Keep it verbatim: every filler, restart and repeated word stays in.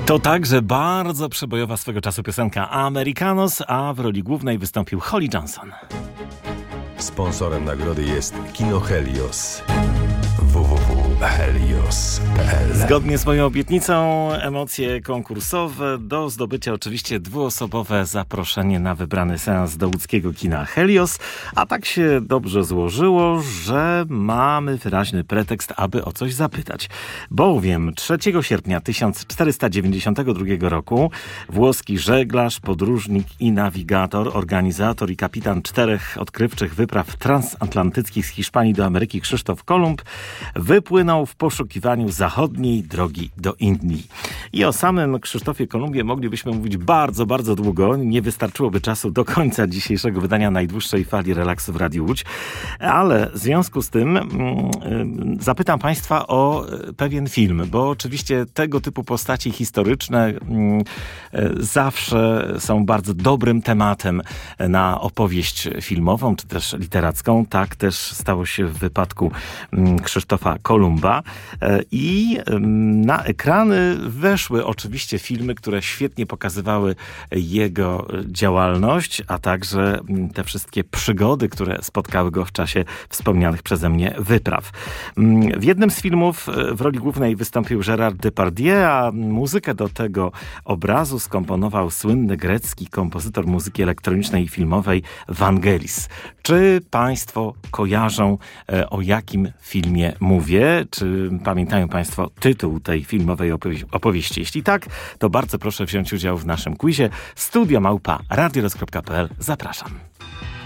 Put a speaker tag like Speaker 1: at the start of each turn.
Speaker 1: To także bardzo przebojowa swego czasu piosenka Americanos, a w roli głównej wystąpił Holly Johnson.
Speaker 2: Sponsorem nagrody jest Kino Helios. w w w kropka helios kropka p l.
Speaker 1: Zgodnie z moją obietnicą emocje konkursowe do zdobycia oczywiście dwuosobowe zaproszenie na wybrany seans do łódzkiego kina Helios, a tak się dobrze złożyło, że mamy wyraźny pretekst, aby o coś zapytać. Bowiem trzeciego sierpnia tysiąc czterysta dziewięćdziesiątego drugiego roku włoski żeglarz, podróżnik i nawigator, organizator i kapitan czterech odkrywczych wypraw transatlantyckich z Hiszpanii do Ameryki Krzysztof Kolumb wypłynął w poszukiwaniu zachodniej drogi do Indii. I o samym Krzysztofie Kolumbie moglibyśmy mówić bardzo, bardzo długo. Nie wystarczyłoby czasu do końca dzisiejszego wydania najdłuższej fali relaksu w Radiu Łódź. Ale w związku z tym mm, zapytam Państwa o pewien film, bo oczywiście tego typu postaci historyczne mm, zawsze są bardzo dobrym tematem na opowieść filmową, czy też literacką. Tak też stało się w wypadku mm, Krzysztofa Kolumba. I na ekrany weszły oczywiście filmy, które świetnie pokazywały jego działalność, a także te wszystkie przygody, które spotkały go w czasie wspomnianych przeze mnie wypraw. W jednym z filmów w roli głównej wystąpił Gérard Depardieu, a muzykę do tego obrazu skomponował słynny grecki kompozytor muzyki elektronicznej i filmowej Vangelis. Czy Państwo kojarzą, o jakim filmie mówię? Czy pamiętają Państwo tytuł tej filmowej opowieści? opowieści? Jeśli tak, to bardzo proszę wziąć udział w naszym quizie. Studio małpa radiorys kropka p l. Zapraszam.